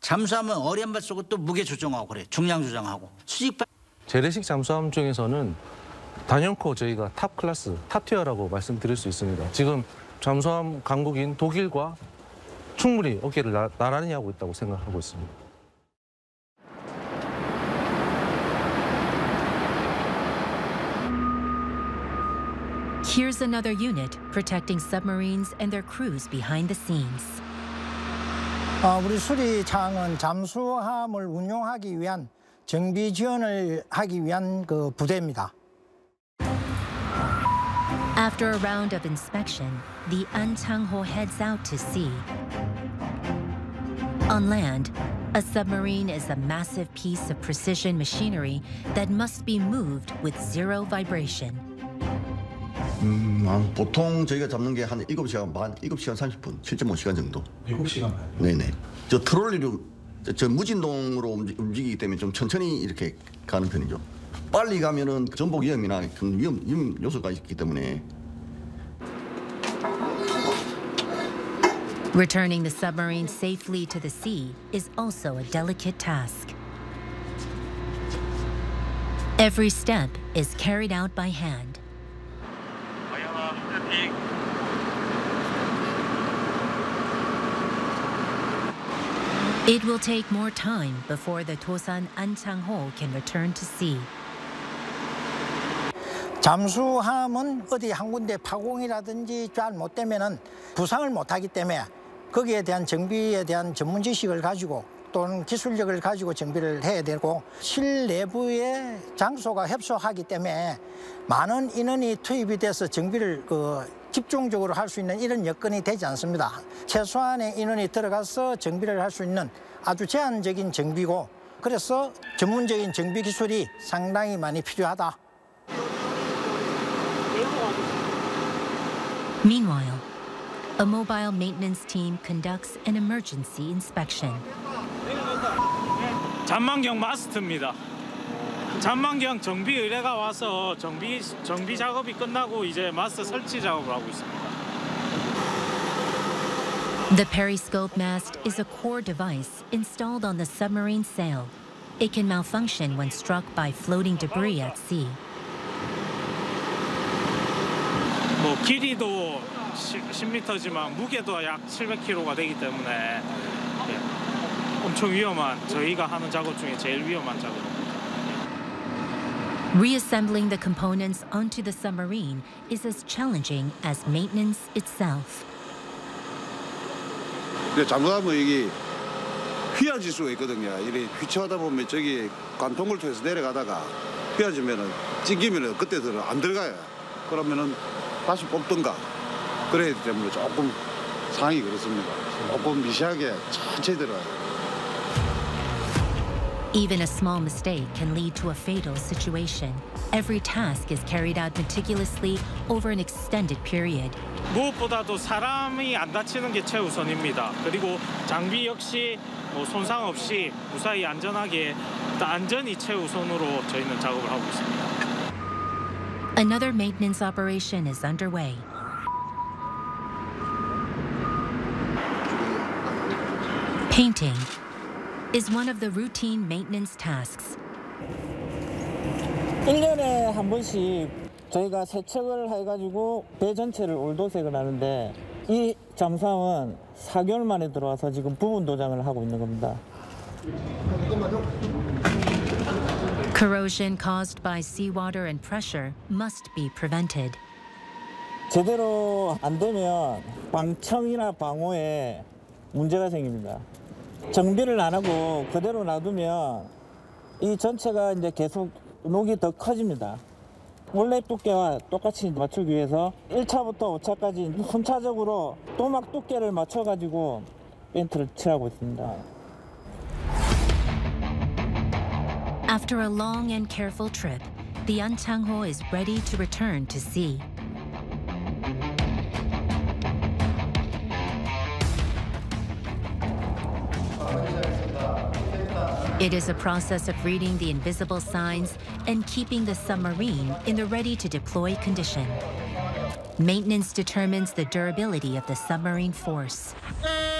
잠수하면 어리 한 발 쏘고 또 무게 조정하고 그래. 중량 조정하고. 재래식 잠수함 중에서는 단연코 저희가 탑 클래스, 탑 티어라고 말씀드릴 수 있습니다. 지금 잠수함 강국인 독일과 충분히 어깨를 나란히 하고 있다고 생각하고 있습니다. Here's another unit protecting submarines and their crews behind the scenes. 우리 수리창은 잠수함을 운용하기 위한 정비 지원을 하기 위한 그 부대입니다. After a round of inspection, the An Chang-ho heads out to sea. On land, a submarine is a massive piece of precision machinery that must be moved with zero vibration. 보통 저희가 잡는 게 한 7시간 반, 7시간 30분, 7.5시간 정도. 7시간 반? 네네. 저 트롤리로, 저 무진동으로 움직이기 때문에 좀 천천히 이렇게 가는 편이죠. 빨리 가면은 전복 위험이나 그런 위험 요소가 있기 때문에. Returning the submarine safely to the sea is also a delicate task. Every step is carried out by hand. It will take more time before the Tosan An Chang-ho can return to sea. 잠수함은 어디 한 군데 파공이라든지 잘못되면은 부상을 못하기 때문에 거기에 대한 정비에 대한 전문 지식을 가지고 또는 기술력을 가지고 정비를 해야 되고 실내부의 장소가 협소하기 때문에 많은 인원이 투입이 돼서 정비를 집중적으로 할 수 있는 이런 여건이 되지 않습니다. 최소한의 인원이 들어가서 정비를 할 수 있는 아주 제한적인 정비고 그래서 전문적인 정비 기술이 상당히 많이 필요하다. Meanwhile, a mobile maintenance team conducts an emergency inspection. 잔망경 마스트입니다. 잔망경 정비 의뢰가 와서 정비 작업이 끝나고 이제 마스트 설치 작업을 하고 있습니다. The periscope mast is a core device installed on the submarine sail. It can malfunction when struck by floating debris at sea. 길이도 10m지만 무게도 약 700kg가 되기 때문에 엄청 위험한, 저희가 하는 작업 중에 제일 위험한 작업입니다. Reassembling the components onto the submarine is as challenging as maintenance itself. 잠수함은 이게 휘어질 수가 있거든요. 이렇게 휘쳐하다 보면 저기 관통을 통해서 내려가다가 휘어지면은 찡기면은 그때들은 안 들어가요. 그러면은 다시 뽑든가 그래야 되기 때문에 조금 상황이 그렇습니다. 조금 미세하게 천천히 들어가요. Even a small mistake can lead to a fatal situation. Every task is carried out meticulously over an extended period. 무엇보다도 사람이 안 다치는 게 최우선입니다. 그리고 장비 역시 손상 없이 무사히 안전하게 안전이 최우선으로 저희는 작업을 하고 있습니다. Another maintenance operation is underway. Painting is one of the routine maintenance tasks. 1년에 한 번씩 저희가 세척을 해가지고 배 전체를 올도색을 하는데 이 잠수함은 4개월 만에 들어와서 지금 부분 도장을 하고 있는 겁니다. Corrosion caused by seawater and pressure must be prevented. 제대로 안 되면 방청이나 방호에 문제가 생깁니다. 정비를 안 하고 그대로 놔두면 이 전체가 이제 계속 녹이 더 커집니다. 원래 두께와 똑같이 맞추기 위해서 1차부터 5차까지 순차적으로 또막 두께를 맞춰가지고 페인트를 칠하고 있습니다. After a long and careful trip, the An Chang-ho is ready to return to sea. It is a process of reading the invisible signs and keeping the submarine in the ready-to-deploy condition. Maintenance determines the durability of the submarine force.